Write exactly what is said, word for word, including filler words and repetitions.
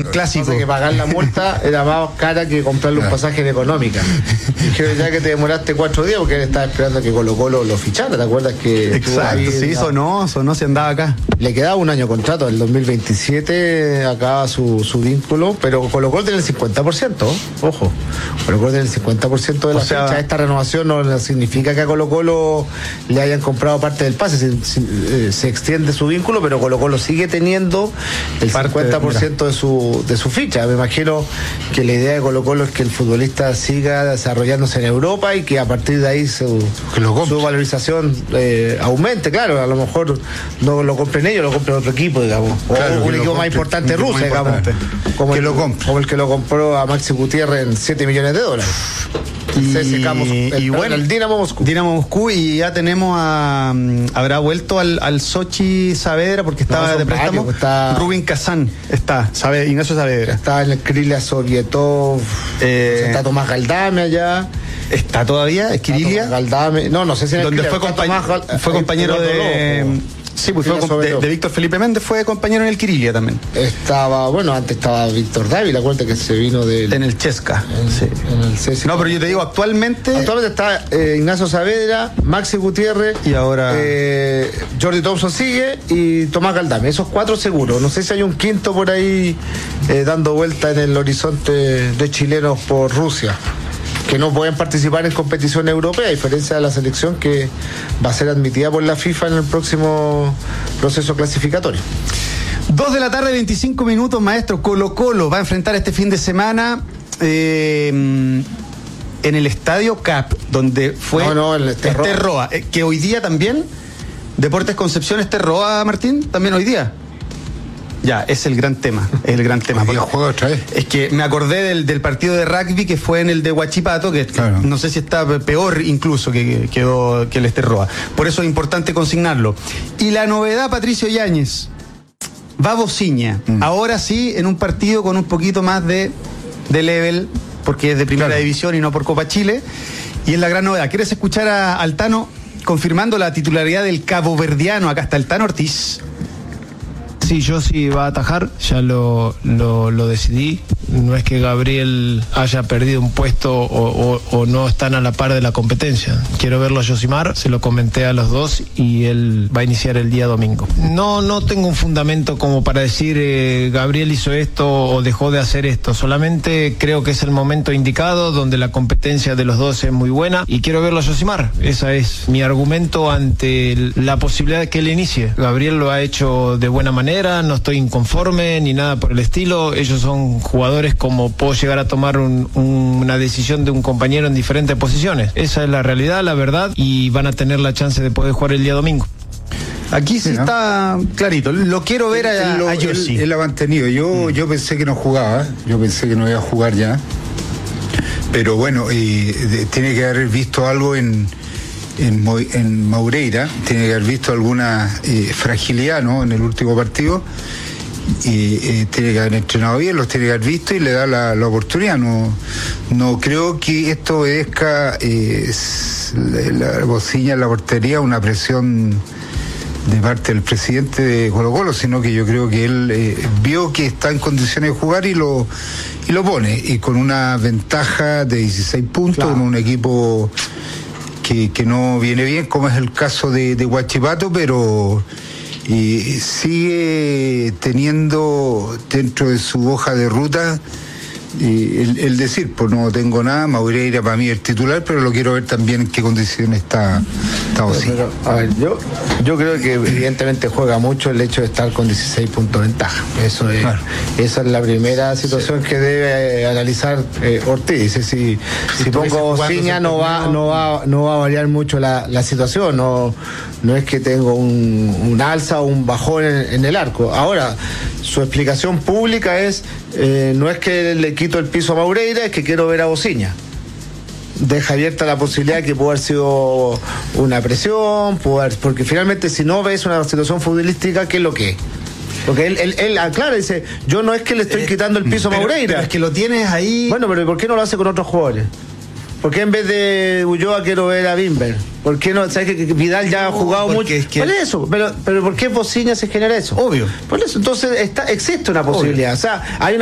clásico. Que pagar la multa era más cara que comprarle un pasaje en económica. Dijeron ya que te demoraste cuatro días porque él estaba esperando que Colo Colo lo fichara, ¿te acuerdas que? Exacto, sí, sonó, sonó, se andaba acá. Le quedaba un año de contrato, el dos mil veintisiete acaba su, su vínculo, pero Colo Colo tiene el cincuenta por ciento, ojo, Colo Colo tiene el cincuenta por ciento de la o sea, fecha. Esta renovación no significa que a Colo Colo le hayan comprado parte del pase, se, se, se extiende su vínculo, pero Colo Colo sigue teniendo el parte cincuenta por ciento de, de, su, de su ficha. Me imagino que la idea de Colo Colo es que el futbolista siga desarrollándose en Europa y que a partir de ahí su, su valorización eh, aumente, claro, a lo mejor no lo compren ellos, lo compren otro equipo, digamos, o claro, un equipo más importante de Rusia, digamos, como, que el, lo como el que lo compró a Maxi Gutiérrez en siete millones de dólares. Y, el, y bueno, el Dinamo Moscú. Dinamo Moscú, y ya tenemos a. Habrá vuelto al, al Sochi Saavedra porque estaba no, de préstamo. Está, Rubin Kazán está, sabe, Ignacio Saavedra. Está en el Krylia Sovietov. Eh, está Tomás Galdame allá. ¿Está todavía? ¿Esquirilia? Galdame. No, no sé si en el donde fue, compañ Gal fue compañero de. Sí, pues fue de, de Víctor Felipe Méndez, fue compañero en el Quirilia también. Estaba, bueno, antes estaba Víctor Dávila, acuérdate que se vino del... En el Chesca. En, sí. en el C S. No, pero yo te digo, actualmente... Actualmente está eh, Ignacio Saavedra, Maxi Gutiérrez... Y ahora... Eh, Jordi Thompson sigue y Tomás Galdame. Esos cuatro seguros. No sé si hay un quinto por ahí eh, dando vuelta en el horizonte de chilenos por Rusia, que no pueden participar en competición europea, a diferencia de la selección que va a ser admitida por la FIFA en el próximo proceso clasificatorio. Dos de la tarde, veinticinco minutos, maestro. Colo Colo va a enfrentar este fin de semana eh, en el Estadio Cap, donde fue no, no, el Esterroa, Esterroa, eh, que hoy día también, Deportes Concepción Esterroa, Martín, también hoy día. Ya, es el gran tema, es el gran tema. Juego otra vez. Es que me acordé del, del partido de rugby que fue en el de Huachipato, que claro, no sé si está peor incluso que quedó que el Esterroa. Por eso es importante consignarlo. Y la novedad, Patricio Yáñez, va Bociña. Mm. Ahora sí, en un partido con un poquito más de, de level, porque es de primera claro. división y no por Copa Chile. Y es la gran novedad. ¿Quieres escuchar a Altano confirmando la titularidad del caboverdiano? Acá está Altano Ortiz. Sí, yo sí va a atajar, ya lo, lo, lo decidí. No es que Gabriel haya perdido un puesto o, o, o no están a la par de la competencia. Quiero verlo a Yosimar, se lo comenté a los dos y él va a iniciar el día domingo. No, no tengo un fundamento como para decir eh, Gabriel hizo esto o dejó de hacer esto. Solamente creo que es el momento indicado donde la competencia de los dos es muy buena y quiero verlo a Yosimar. Ese es mi argumento ante la posibilidad de que él inicie. Gabriel lo ha hecho de buena manera, no estoy inconforme ni nada por el estilo. Ellos son jugadores como puedo llegar a tomar un, un, una decisión de un compañero en diferentes posiciones. Esa es la realidad, la verdad, y van a tener la chance de poder jugar el día domingo. Aquí sí, sí, ¿no?, está clarito. Lo quiero ver a, lo, a Yossi. Él, él ha mantenido. Yo, mm. yo pensé que no jugaba, yo pensé que no iba a jugar ya. Pero bueno, eh, de, tiene que haber visto algo en, en, en Maureira, tiene que haber visto alguna eh, fragilidad, ¿no?, en el último partido. Y eh, tiene que haber entrenado bien, los tiene que haber visto y le da la, la oportunidad. No, no creo que esto obedezca eh, la, la Bociña en la portería, una presión de parte del presidente de Colo Colo, sino que yo creo que él eh, vio que está en condiciones de jugar y lo y lo pone, y con una ventaja de dieciséis puntos, claro, en un equipo que, que no viene bien, como es el caso de, de Huachipato, pero y sigue teniendo dentro de su hoja de ruta y el, el decir, pues no tengo nada, Maureira para mí es el titular, pero lo quiero ver también en qué condiciones está, está pero, pero, a ver, yo, yo creo que evidentemente juega mucho el hecho de estar con dieciséis puntos de ventaja. Eso es, claro, esa es la primera situación sí. que debe eh, analizar eh, Ortiz. Dice, si, si, si pongo Bociña no va, no va, no va a variar mucho la, la situación, no, no es que tengo un, un alza o un bajón en, en el arco. Ahora, su explicación pública es, eh, no es que le quito el piso a Maureira, es que quiero ver a Bociña. Deja abierta la posibilidad de que pueda haber sido una presión, puede haber, porque finalmente si no ves una situación futbolística, ¿qué es lo que es? Porque él, él, él aclara, dice, yo no es que le estoy eh, quitando el piso pero, a Maureira. Pero es que lo tienes ahí. Bueno, pero ¿por qué no lo hace con otros jugadores? ¿Por qué en vez de Ulloa quiero ver a Bimber? ¿Por qué no? ¿Sabes que Vidal ya ha jugado no, mucho? Es que... Por eso, pero, pero ¿por qué Bociña se genera eso? Obvio. Por eso, entonces está, existe una posibilidad. Obvio. O sea, hay una